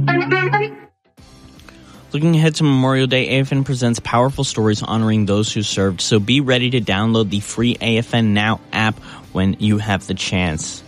Looking ahead to Memorial Day, AFN presents powerful stories honoring those who served, so be ready to download the free AFN Now app when you have the chance.